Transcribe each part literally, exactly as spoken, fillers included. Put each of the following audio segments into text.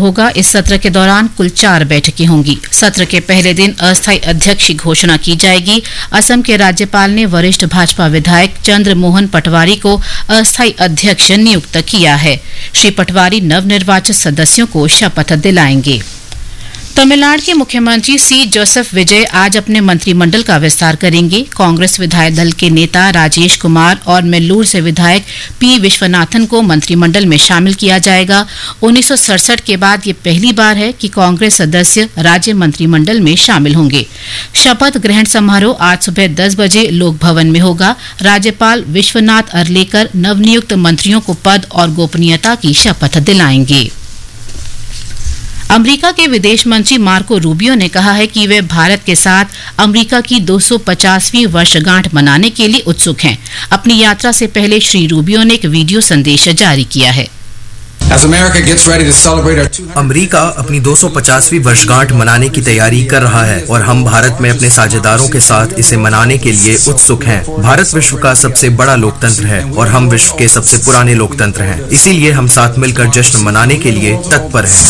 होगा। इस सत्र के दौरान कुल चार बैठकें होंगी। सत्र के पहले दिन अस्थायी अध्यक्ष की घोषणा की जाएगी। असम के राज्यपाल ने वरिष्ठ भाजपा विधायक चंद्र मोहन पटवारी को अस्थायी अध्यक्ष नियुक्त किया है। श्री पटवारी नवनिर्वाचित सदस्यों को शपथ दिलाएंगे। तमिलनाडु के मुख्यमंत्री सी जोसेफ विजय आज अपने मंत्रिमंडल का विस्तार करेंगे। कांग्रेस विधायक दल के नेता राजेश कुमार और मेल्लूर से विधायक पी विश्वनाथन को मंत्रिमंडल में शामिल किया जाएगा। उन्नीस सौ सड़सठ के बाद ये पहली बार है कि कांग्रेस सदस्य राज्य मंत्रिमंडल में शामिल होंगे। शपथ ग्रहण समारोह आज सुबह दस बजे लोक भवन में होगा। राज्यपाल विश्वनाथ अर्लेकर नवनियुक्त मंत्रियों को पद और गोपनीयता की शपथ दिलाएंगे। अमेरिका के विदेश मंत्री मार्को रूबियो ने कहा है कि वे भारत के साथ अमेरिका की दो सौ पचासवीं वर्षगांठ मनाने के लिए उत्सुक हैं। अपनी यात्रा से पहले श्री रूबियो ने एक वीडियो संदेश जारी किया है। अमेरिका अपनी दो सौ पचासवीं वर्षगांठ मनाने की तैयारी कर रहा है और हम भारत में अपने साझेदारों के साथ इसे मनाने के लिए उत्सुक हैं। भारत विश्व का सबसे बड़ा लोकतंत्र है और हम विश्व के सबसे पुराने लोकतंत्र हैं। इसीलिए हम साथ मिलकर जश्न मनाने के लिए तत्पर हैं।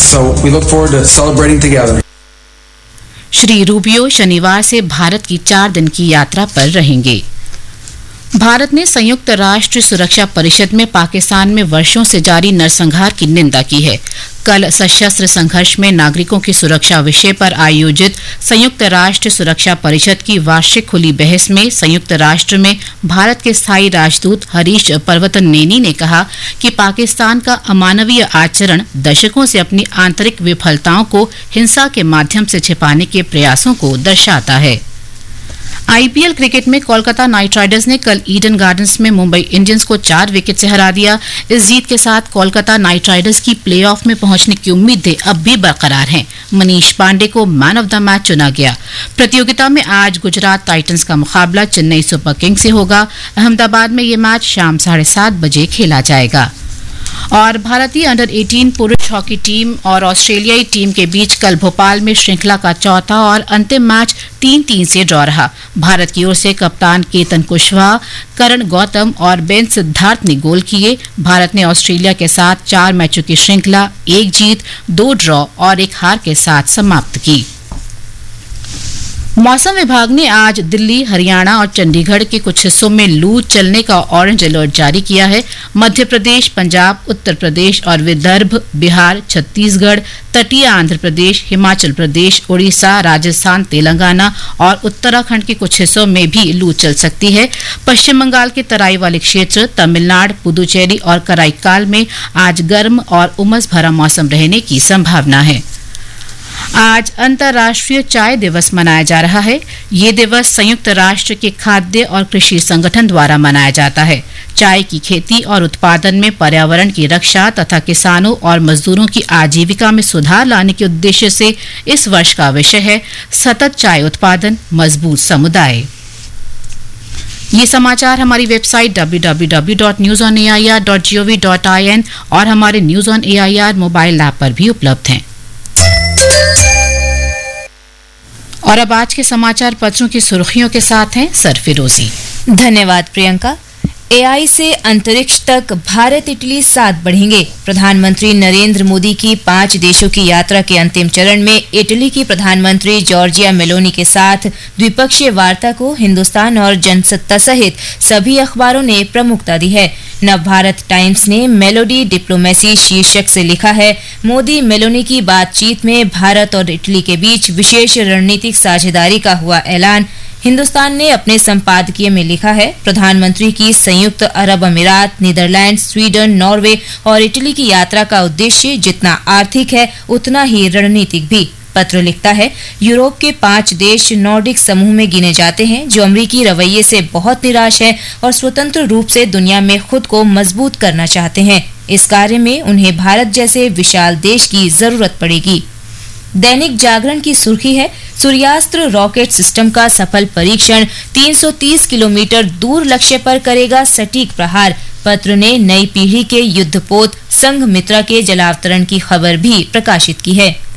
श्री रूबियो शनिवार से भारत की चार दिन की यात्रा पर रहेंगे। भारत ने संयुक्त राष्ट्र सुरक्षा परिषद में पाकिस्तान में वर्षों से जारी नरसंहार की निंदा की है। कल सशस्त्र संघर्ष में नागरिकों की सुरक्षा विषय पर आयोजित संयुक्त राष्ट्र सुरक्षा परिषद की वार्षिक खुली बहस में संयुक्त राष्ट्र में भारत के स्थायी राजदूत हरीश पर्वतनेनी ने कहा कि पाकिस्तान का अमानवीय आचरण दशकों से अपनी आंतरिक विफलताओं को हिंसा के माध्यम से छिपाने के प्रयासों को दर्शाता है। आईपीएल क्रिकेट में कोलकाता नाइट राइडर्स ने कल ईडन गार्डन्स में मुंबई इंडियंस को चार विकेट से हरा दिया। इस जीत के साथ कोलकाता नाइट राइडर्स की प्लेऑफ में पहुंचने की उम्मीदें अब भी बरकरार हैं। मनीष पांडे को मैन ऑफ द मैच चुना गया। प्रतियोगिता में आज गुजरात टाइटंस का मुकाबला चेन्नई सुपर किंग्स से होगा। अहमदाबाद में ये मैच शाम साढ़े सात बजे खेला जाएगा। और भारतीय अंडर अठारह पुरुष हॉकी टीम और ऑस्ट्रेलियाई टीम के बीच कल भोपाल में श्रृंखला का चौथा और अंतिम मैच तीन तीन से ड्रॉ रहा। भारत की ओर से कप्तान केतन कुशवाहा, करण गौतम और बेन सिद्धार्थ ने गोल किए। भारत ने ऑस्ट्रेलिया के साथ चार मैचों की श्रृंखला एक जीत, दो ड्रॉ और एक हार के साथ समाप्त की। मौसम विभाग ने आज दिल्ली, हरियाणा और चंडीगढ़ के कुछ हिस्सों में लू चलने का ऑरेंज अलर्ट जारी किया है। मध्य प्रदेश, पंजाब, उत्तर प्रदेश और विदर्भ, बिहार, छत्तीसगढ़, तटीय आंध्र प्रदेश, हिमाचल प्रदेश, उड़ीसा, राजस्थान, तेलंगाना और उत्तराखंड के कुछ हिस्सों में भी लू चल सकती है। पश्चिम बंगाल के तराई वाले क्षेत्र, तमिलनाडु, पुदुचेरी और कराईकाल में आज गर्म और उमस भरा मौसम रहने की संभावना है। आज अंतर्राष्ट्रीय चाय दिवस मनाया जा रहा है। ये दिवस संयुक्त राष्ट्र के खाद्य और कृषि संगठन द्वारा मनाया जाता है। चाय की खेती और उत्पादन में पर्यावरण की रक्षा तथा किसानों और मजदूरों की आजीविका में सुधार लाने के उद्देश्य से इस वर्ष का विषय है सतत चाय उत्पादन, मजबूत समुदाय। ये समाचार हमारी website W W W dot news on A I R dot G O V dot I N और हमारे news on A I R mobile app पर भी उपलब्ध हैं। और अब आज के समाचार पत्रों की सुर्खियों के साथ हैं सरफिरोजी। धन्यवाद प्रियंका। एआई से अंतरिक्ष तक भारत इटली साथ बढ़ेंगे। प्रधानमंत्री नरेंद्र मोदी की पांच देशों की यात्रा के अंतिम चरण में इटली की प्रधानमंत्री जॉर्जिया मेलोनी के साथ द्विपक्षीय वार्ता को हिंदुस्तान और जनसत्ता सहित सभी अखबारों ने प्रमुखता दी है। नवभारत टाइम्स ने मेलोडी डिप्लोमेसी शीर्षक से लिखा है, मोदी मेलोनी की बातचीत में भारत और इटली के बीच विशेष रणनीतिक साझेदारी का हुआ ऐलान। हिंदुस्तान ने अपने संपादकीय में लिखा है, प्रधानमंत्री की संयुक्त अरब अमीरात, नीदरलैंड, स्वीडन, नॉर्वे और इटली की यात्रा का उद्देश्य जितना आर्थिक है उतना ही रणनीतिक भी। पत्र लिखता है, यूरोप के पांच देश नॉर्डिक समूह में गिने जाते हैं जो अमेरिकी रवैये से बहुत निराश है और स्वतंत्र रूप से दुनिया में खुद को मजबूत करना चाहते हैं। इस कार्य में उन्हें भारत जैसे विशाल देश की जरूरत पड़ेगी। दैनिक जागरण की सुर्खी है, सूर्यास्त्र रॉकेट सिस्टम का सफल परीक्षण, तीन सौ तीस किलोमीटर दूर लक्ष्य पर करेगा सटीक प्रहार। पत्र ने नई पीढ़ी के युद्धपोत संघमित्रा के जलावतरण की खबर भी प्रकाशित की है।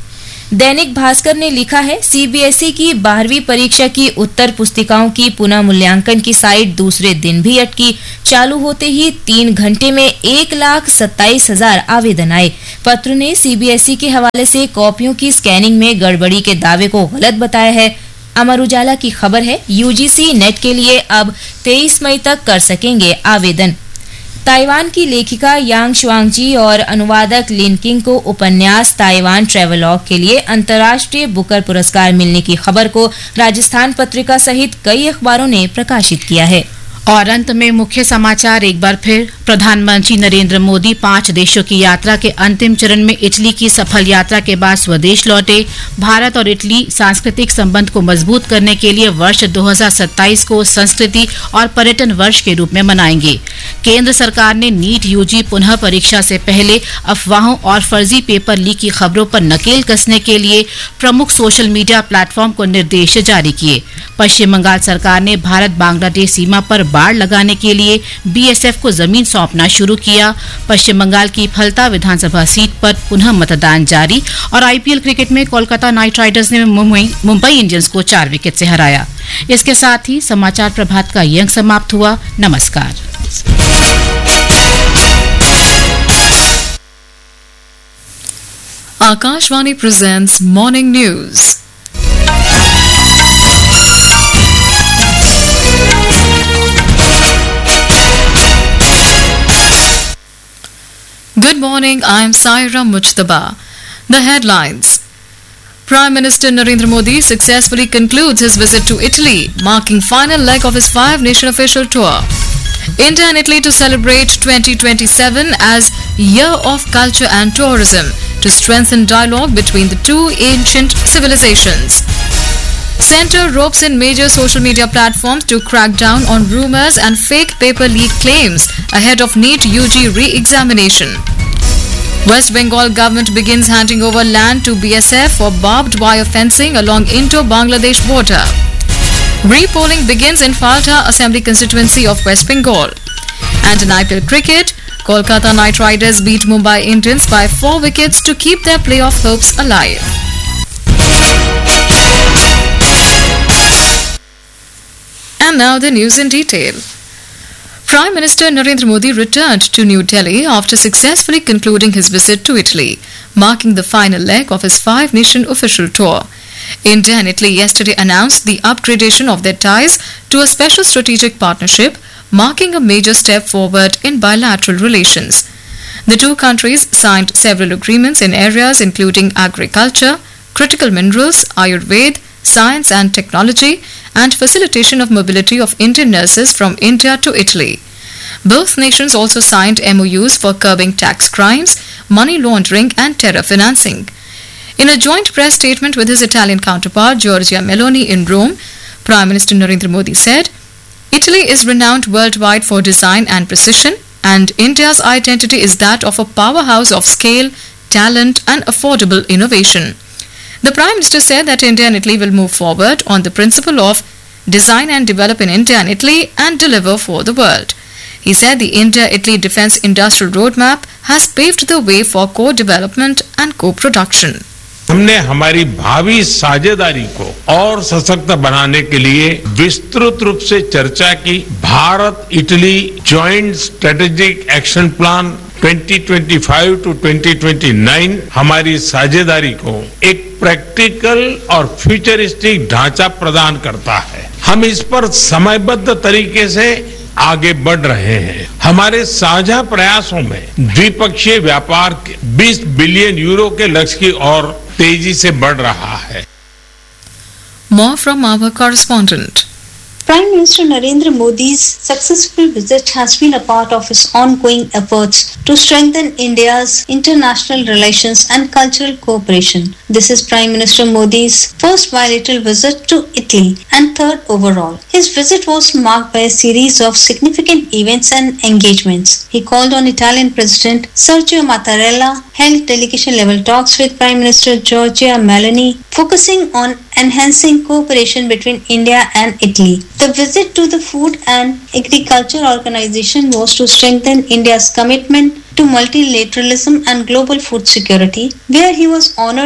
दैनिक भास्कर ने लिखा है, सीबीएसई की बारहवीं परीक्षा की उत्तर पुस्तिकाओं की पुनः मूल्यांकन की साइट दूसरे दिन भी अटकी। चालू होते ही तीन घंटे में एक लाख सत्ताईस हजार आवेदन आए। पत्र ने सीबीएसई के हवाले से कॉपियों की स्कैनिंग में गड़बड़ी के दावे को गलत बताया है। अमर उजाला की खबर है, यूजीसी नेट के लिए अब तेईस मई तक कर सकेंगे आवेदन। ताइवान की लेखिका यांग शुआंगजी और अनुवादक लिन किंग को उपन्यास ताइवान ट्रेवलॉग के लिए अंतर्राष्ट्रीय बुकर पुरस्कार मिलने की खबर को राजस्थान पत्रिका सहित कई अखबारों ने प्रकाशित किया है। और अंत में मुख्य समाचार एक बार फिर। प्रधानमंत्री नरेंद्र मोदी पांच देशों की यात्रा के अंतिम चरण में इटली की सफल यात्रा के बाद स्वदेश लौटे। भारत और इटली सांस्कृतिक संबंध को मजबूत करने के लिए वर्ष दो हज़ार सत्ताईस को संस्कृति और पर्यटन वर्ष के रूप में मनाएंगे। केंद्र सरकार ने नीट यूजी पुनः परीक्षा से पहले अफवाहों और फर्जी पेपर लीक की खबरों पर नकेल कसने के लिए प्रमुख सोशल मीडिया प्लेटफॉर्म को निर्देश जारी किए। पश्चिम बंगाल सरकार ने भारत बांग्लादेश सीमा पर बाड़ लगाने के लिए बीएसएफ को जमीन सौंपना शुरू किया। पश्चिम बंगाल की फलता विधानसभा सीट पर पुनः मतदान जारी। और आईपीएल क्रिकेट में कोलकाता नाइट राइडर्स ने मुंबई मुंबई इंडियंस को चार विकेट से हराया। इसके साथ ही समाचार प्रभात का ये अंक समाप्त हुआ। नमस्कार। Akashvani presents Morning News. Good morning, I am Saira Mujtaba. The headlines. Prime Minister Narendra Modi successfully concludes his visit to Italy, marking final leg of his five-nation official tour. India and Italy to celebrate twenty twenty-seven as Year of Culture and Tourism to strengthen dialogue between the two ancient civilizations. Centre ropes in major social media platforms to crack down on rumours and fake paper leak claims ahead of NEET U G re-examination. West Bengal government begins handing over land to B S F for barbed wire fencing along Indo-Bangladesh border. Re-polling begins in Falta Assembly constituency of West Bengal. And in I P L cricket, Kolkata Knight Riders beat Mumbai Indians by four wickets to keep their playoff hopes alive. And now the news in detail. Prime Minister Narendra Modi returned to New Delhi after successfully concluding his visit to Italy, marking the final leg of his five-nation official tour. India and Italy yesterday announced the upgradation of their ties to a special strategic partnership, marking a major step forward in bilateral relations. The two countries signed several agreements in areas including agriculture, critical minerals, Ayurveda, science and technology, and facilitation of mobility of Indian nurses from India to Italy. Both nations also signed M O Us for curbing tax crimes, money laundering and terror financing. In a joint press statement with his Italian counterpart Giorgia Meloni in Rome, Prime Minister Narendra Modi said, Italy is renowned worldwide for design and precision, and India's identity is that of a powerhouse of scale, talent and affordable innovation. The Prime Minister said that India and Italy will move forward on the principle of design and develop in India and Italy and deliver for the world. He said the India-Italy Defence Industrial Roadmap has paved the way for co-development and co-production. हमने हमारी भावी साझेदारी को और सशक्त बनाने के लिए विस्तृत रूप से चर्चा की। Bharat Italy joint strategic action plan twenty twenty-five to twenty twenty-nine हमारी साझेदारी को एक प्रैक्टिकल और फ्यूचरिस्टिक ढांचा प्रदान करता है। हम इस पर समयबद्ध तरीके से आगे बढ़ रहे हैं। हमारे साझा प्रयासों में द्विपक्षीय व्यापार के बीस बिलियन यूरो के लक्ष्य की ओर तेजी से बढ़ रहा है। More from our correspondent. Prime Minister Narendra Modi's successful visit has been a part of his ongoing efforts to strengthen India's international relations and cultural cooperation. This is Prime Minister Modi's first bilateral visit to Italy and third overall. His visit was marked by a series of significant events and engagements. He called on Italian President Sergio Mattarella, held delegation-level talks with Prime Minister Giorgia Meloni, focusing on enhancing cooperation between India and Italy. The visit to the Food and Agriculture Organization was to strengthen India's commitment to multilateralism and global food security, where he was honored with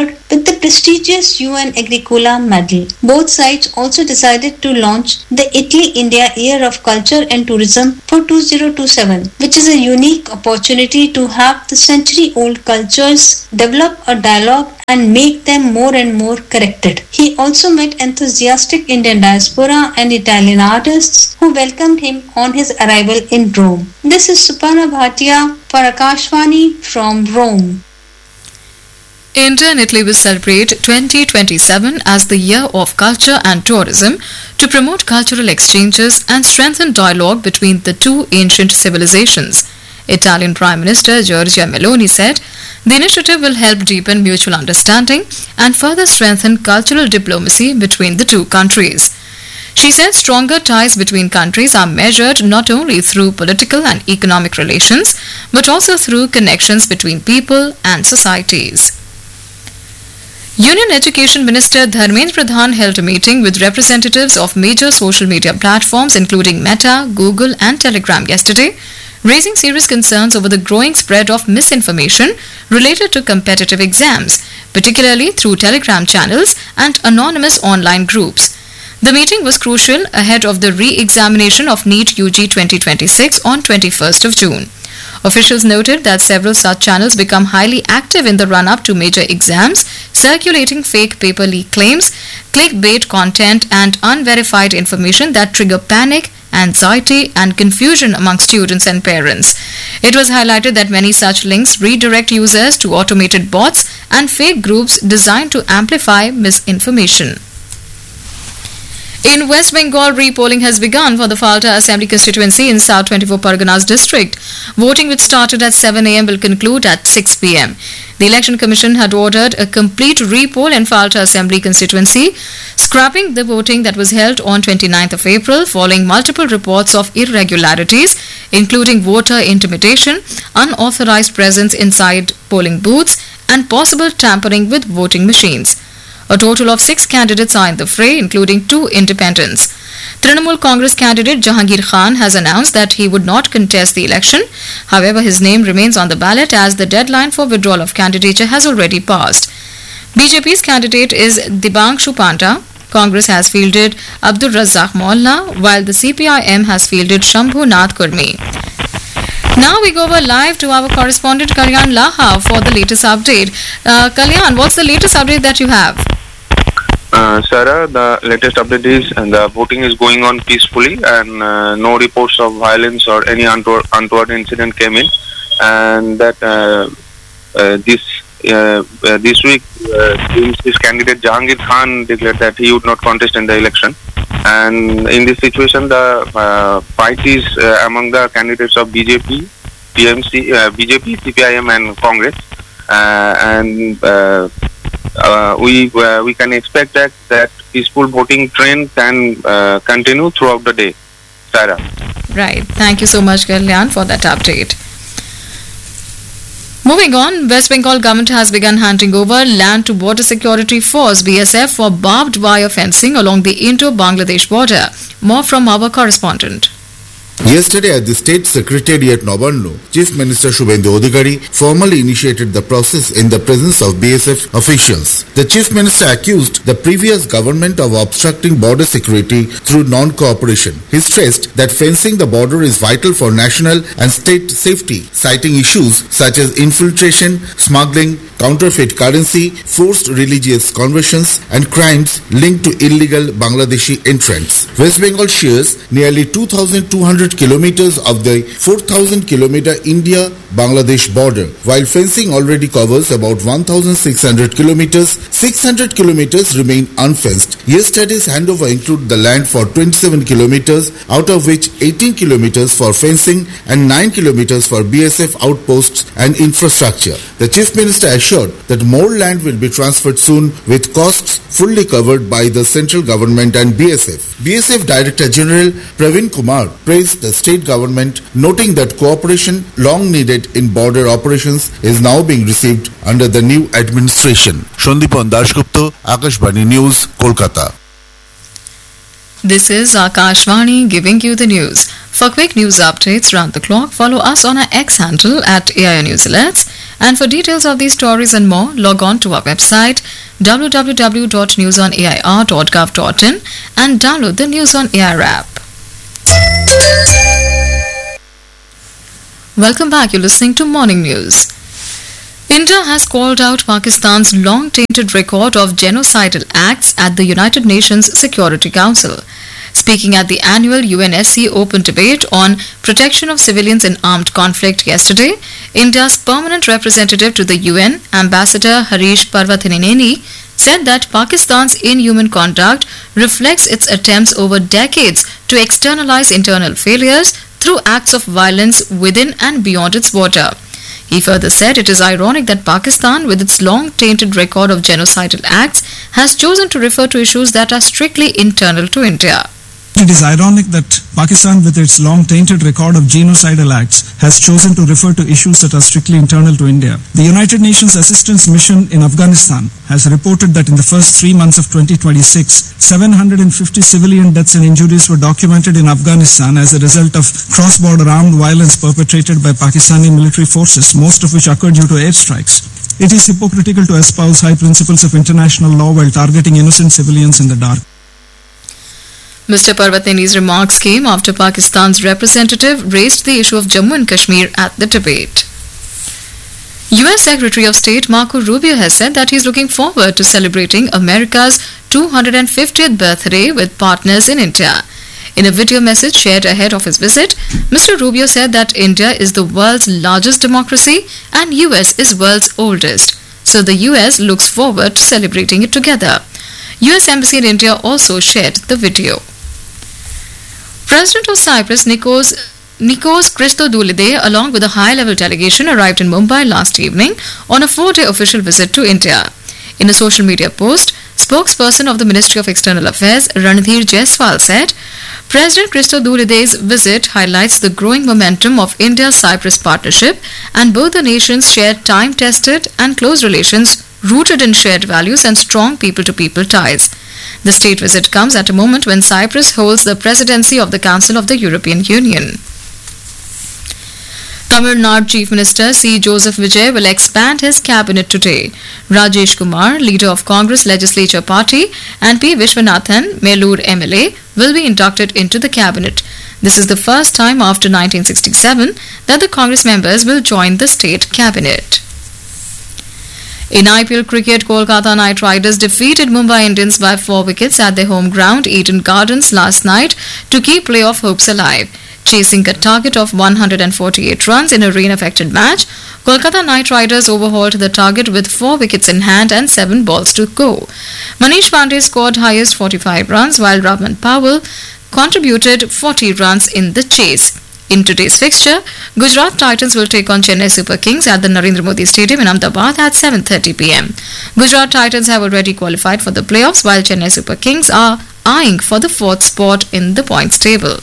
with the prestigious U N Agricola Medal. Both sides also decided to launch the Italy-India Year of Culture and Tourism for two thousand twenty-seven, which is a unique opportunity to have the century-old cultures develop a dialogue and make them more and more connected. He also met enthusiastic Indian diaspora and Italian artists who welcomed him on his arrival in Rome. This is Suparna Bhatia for Akashvani from Rome. India and Italy will celebrate twenty twenty-seven as the Year of Culture and Tourism to promote cultural exchanges and strengthen dialogue between the two ancient civilizations. Italian Prime Minister Giorgia Meloni said the initiative will help deepen mutual understanding and further strengthen cultural diplomacy between the two countries. She said stronger ties between countries are measured not only through political and economic relations, but also through connections between people and societies. Union Education Minister Dharmendra Pradhan held a meeting with representatives of major social media platforms including Meta, Google and Telegram yesterday, raising serious concerns over the growing spread of misinformation related to competitive exams, particularly through Telegram channels and anonymous online groups. The meeting was crucial ahead of the re-examination of NEET U G twenty twenty-six on twenty-first of June. Officials noted that several such channels become highly active in the run-up to major exams, circulating fake paper leak claims, clickbait content and unverified information that trigger panic, anxiety and confusion among students and parents. It was highlighted that many such links redirect users to automated bots and fake groups designed to amplify misinformation. In West Bengal, re-polling has begun for the Falta Assembly constituency in South twenty-four Parganas district. Voting, which started at seven a m, will conclude at six p m. The Election Commission had ordered a complete re-poll in Falta Assembly constituency, scrapping the voting that was held on twenty-ninth of April following multiple reports of irregularities, including voter intimidation, unauthorized presence inside polling booths, and possible tampering with voting machines. A total of six candidates are in the fray, including two independents. Trinamool Congress candidate Jahangir Khan has announced that he would not contest the election. However, his name remains on the ballot as the deadline for withdrawal of candidature has already passed. B J P's candidate is Dibangshu Panta. Congress has fielded Abdul Razzaq Molla, while the C P I M has fielded Shambhu Nath Kurmi. Now we go over live to our correspondent Kalyan Laha for the latest update. Uh, Kalyan, what's the latest update that you have? Uh, Sarah, the latest update is uh, the voting is going on peacefully and uh, no reports of violence or any untoward, untoward incident came in, and that uh, uh, this uh, uh, this week uh, this candidate Jahangir Khan declared that he would not contest in the election. And in this situation, the uh, fight is uh, among the candidates of B J P, T M C, uh, B J P, C P I M, and Congress, uh, and uh, uh, we uh, we can expect that that peaceful voting trend can uh, continue throughout the day. Sarah. Right. Thank you so much, Kalyan, for that update. Moving on, West Bengal government has begun handing over land to Border Security Force B S F for barbed wire fencing along the Indo-Bangladesh border. More from our correspondent. Yesterday at the State Secretariat Nabarno, Chief Minister Shubhendu Adhikari formally initiated the process in the presence of B S F officials. The Chief Minister accused the previous government of obstructing border security through non-cooperation. He stressed that fencing the border is vital for national and state safety, citing issues such as infiltration, smuggling, counterfeit currency, forced religious conversions and crimes linked to illegal Bangladeshi entrants. West Bengal shares nearly two thousand two hundred kilometers of the four thousand kilometer India-Bangladesh border, while fencing already covers about one thousand six hundred kilometers. six hundred kilometers remain unfenced. Yesterday's handover included the land for twenty-seven kilometers, out of which eighteen kilometers for fencing and nine kilometers for B S F outposts and infrastructure. The Chief Minister assured that more land will be transferred soon, with costs fully covered by the central government and B S F. B S F Director General Praveen Kumar praised the state government, noting that cooperation long needed in border operations is now being received under the new administration. Shandipan Dashgupta, Akashvani News, Kolkata. This is Akashvani giving you the news. For quick news updates round the clock, follow us on our X handle at A I News Alerts. And for details of these stories and more, log on to our website w w w dot news on air dot gov dot in and download the News on Air app. Welcome back. You're listening to Morning News. India has called out Pakistan's long-tainted record of genocidal acts at the United Nations Security Council. Speaking at the annual U N S C Open Debate on Protection of Civilians in Armed Conflict yesterday, India's permanent representative to the U N, Ambassador Harish Parvathineni, said that Pakistan's inhuman conduct reflects its attempts over decades to externalize internal failures through acts of violence within and beyond its border. He further said it is ironic that Pakistan, with its long-tainted record of genocidal acts, has chosen to refer to issues that are strictly internal to India. It is ironic that Pakistan, with its long-tainted record of genocidal acts, has chosen to refer to issues that are strictly internal to India. The United Nations Assistance Mission in Afghanistan has reported that in the first three months of twenty twenty-six, seven hundred fifty civilian deaths and injuries were documented in Afghanistan as a result of cross-border armed violence perpetrated by Pakistani military forces, most of which occurred due to airstrikes. It is hypocritical to espouse high principles of international law while targeting innocent civilians in the dark. Mister Parvatini's remarks came after Pakistan's representative raised the issue of Jammu and Kashmir at the debate. U S Secretary of State Marco Rubio has said that he is looking forward to celebrating America's two hundred fiftieth birthday with partners in India. In a video message shared ahead of his visit, Mister Rubio said that India is the world's largest democracy and U S is world's oldest. So the U S looks forward to celebrating it together. U S Embassy in India also shared the video. President of Cyprus, Nikos, Nikos Christodoulidis, along with a high-level delegation, arrived in Mumbai last evening on a four-day official visit to India. In a social media post, spokesperson of the Ministry of External Affairs, Ranadhir Jaiswal, said, President Christodoulidis' visit highlights the growing momentum of India-Cyprus partnership, and both the nations share time-tested and close relations rooted in shared values and strong people-to-people ties. The state visit comes at a moment when Cyprus holds the presidency of the Council of the European Union. Tamil Nadu Chief Minister C. Joseph Vijay will expand his cabinet today. Rajesh Kumar, leader of Congress Legislature Party, and P. Vishwanathan, Melur M L A, will be inducted into the cabinet. This is the first time after nineteen sixty-seven that the Congress members will join the state cabinet. In I P L cricket, Kolkata Knight Riders defeated Mumbai Indians by four wickets at their home ground Eden Gardens last night to keep playoff hopes alive. Chasing a target of one hundred forty-eight runs in a rain-affected match, Kolkata Knight Riders overhauled the target with four wickets in hand and seven balls to go. Manish Pandey scored highest forty-five runs, while Rahman Powell contributed forty runs in the chase. In today's fixture, Gujarat Titans will take on Chennai Super Kings at the Narendra Modi Stadium in Ahmedabad at seven thirty p m. Gujarat Titans have already qualified for the playoffs, while Chennai Super Kings are eyeing for the fourth spot in the points table.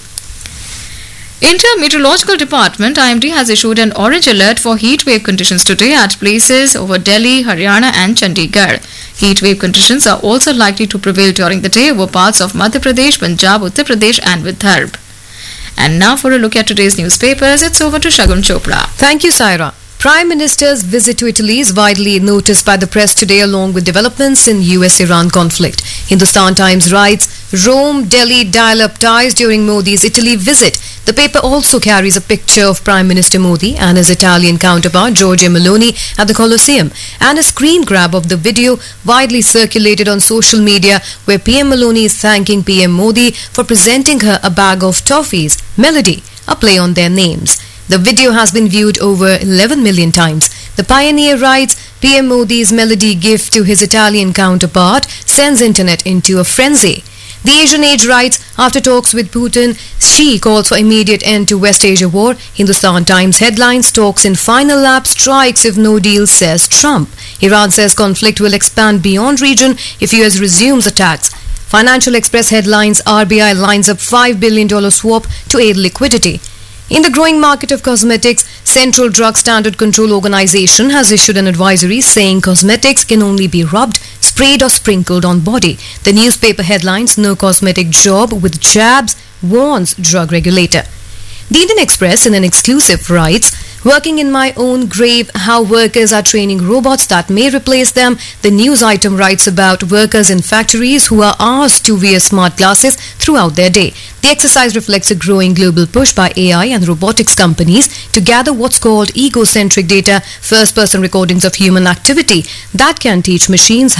India Meteorological Department I M D has issued an orange alert for heat wave conditions today at places over Delhi, Haryana and Chandigarh. Heat wave conditions are also likely to prevail during the day over parts of Madhya Pradesh, Punjab, Uttar Pradesh and Vidarbha. And now for a look at today's newspapers, it's over to Shagun Chopra. Thank you, Saira. Prime Minister's visit to Italy is widely noticed by the press today along with developments in U S Iran conflict. Hindustan Times writes, Rome-Delhi dial-up ties during Modi's Italy visit. The paper also carries a picture of Prime Minister Modi and his Italian counterpart Giorgia Meloni at the Colosseum and a screen grab of the video widely circulated on social media where P M Meloni is thanking P M Modi for presenting her a bag of toffees, Melody, a play on their names. The video has been viewed over eleven million times. The Pioneer writes, P M Modi's Melody gift to his Italian counterpart sends internet into a frenzy. The Asian Age writes, after talks with Putin, Xi calls for immediate end to West Asia war. Hindustan Times headlines, talks in final lap, strikes if no deal, says Trump. Iran says conflict will expand beyond region if U S resumes attacks. Financial Express headlines, R B I lines up five billion dollars swap to aid liquidity. In the growing market of cosmetics, Central Drug Standard Control Organization has issued an advisory saying cosmetics can only be rubbed, sprayed or sprinkled on body. The newspaper headlines, no cosmetic job with jabs, warns drug regulator. The Indian Express in an exclusive writes, Working in my own grave, how workers are training robots that may replace them. The news item writes about workers in factories who are asked to wear smart glasses throughout their day. The exercise reflects a growing global push by A I and robotics companies to gather what's called egocentric data, first-person recordings of human activity that can teach machines